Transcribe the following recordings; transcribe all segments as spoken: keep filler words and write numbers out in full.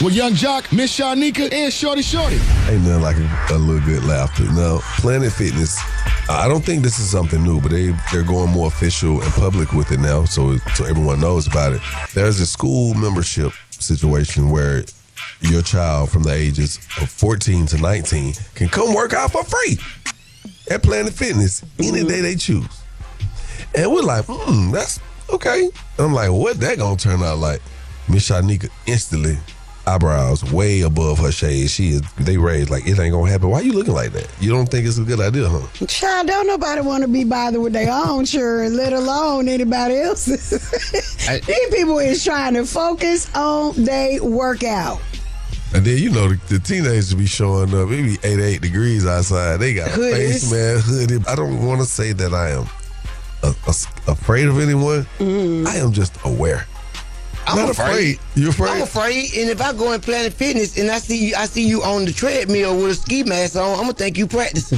with Young Jock, Miss Shanika, and Shorty Shorty. Ain't nothing like a, a little good laughter. No, Planet Fitness, I don't think this is something new, but they, they're going more official and public with it now, so, so everyone knows about it. There's a school membership situation where your child from the ages of fourteen to nineteen can come work out for free at Planet Fitness any day they choose. And we're like, hmm, that's okay. And I'm like, what that gonna turn out like? Miss Shanika instantly, eyebrows way above her shade. She is, they raised like, it ain't gonna happen. Why you looking like that? You don't think it's a good idea, huh? Child, don't nobody want to be bothered with their own children, let alone anybody else's. I, These people is trying to focus on their workout. And then, you know, the, the teenagers be showing up. It be eighty-eight degrees outside. They got a Hoodies. face mask, hoodie. I don't want to say that I am a, a, afraid of anyone. Mm. I am just aware. I'm Not afraid. afraid. You afraid? I'm afraid, and if I go in Planet Fitness and I see you, I see you on the treadmill with a ski mask on, I'm gonna think you practicing.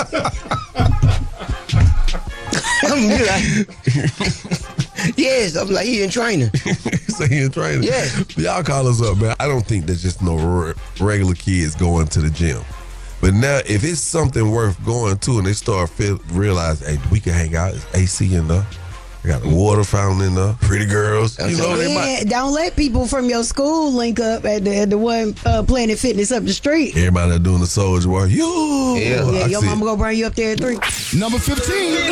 I'm gonna be like, yes, I'm like, he in training. So he in training. Yes. Y'all call us up, man. I don't think there's just no re- regular kids going to the gym. But now, if it's something worth going to and they start feel, realize, hey, we can hang out. It's A C in there. They got a water fountain in there. Pretty girls. You know, they Yeah, might. don't let people from your school link up at the, at the one uh, Planet Fitness up the street. Everybody that doing the soldier work. Yo. Yeah. Yeah, I your see mama it. gonna bring you up there at three. Number fifteen.